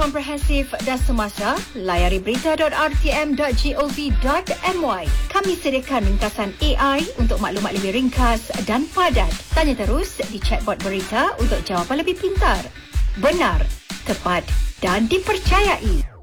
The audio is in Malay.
Komprehensif dan semasa, layari berita.rtm.gov.my. Kami sediakan ringkasan AI untuk maklumat lebih ringkas dan padat. Tanya terus di chatbot berita untuk jawapan lebih pintar, benar, tepat dan dipercayai.